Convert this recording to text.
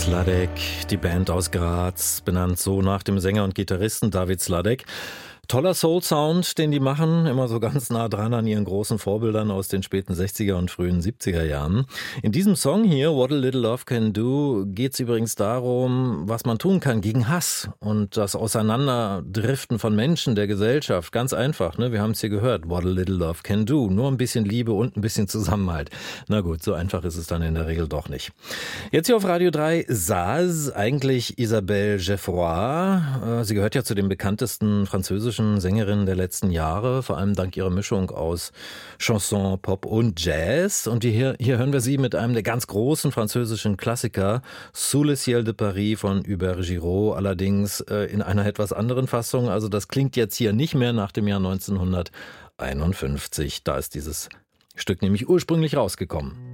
Sladek, die Band aus Graz, benannt so nach dem Sänger und Gitarristen David Sladek. Toller Soul-Sound, den die machen, immer so ganz nah dran an ihren großen Vorbildern aus den späten 60er und frühen 70er Jahren. In diesem Song hier, What a Little Love Can Do, geht es übrigens darum, was man tun kann gegen Hass und das Auseinanderdriften von Menschen, der Gesellschaft. Ganz einfach, ne? Wir haben es hier gehört, What a Little Love Can Do. Nur ein bisschen Liebe und ein bisschen Zusammenhalt. Na gut, so einfach ist es dann in der Regel doch nicht. Jetzt hier auf Radio 3, Saz, eigentlich Isabelle Geoffroy. Sie gehört ja zu den bekanntesten französischen Sängerin der letzten Jahre, vor allem dank ihrer Mischung aus Chanson, Pop und Jazz. Und hier hören wir sie mit einem der ganz großen französischen Klassiker, Sous le ciel de Paris von Hubert Giraud, allerdings in einer etwas anderen Fassung. Also das klingt jetzt hier nicht mehr nach dem Jahr 1951. Da ist dieses Stück nämlich ursprünglich rausgekommen.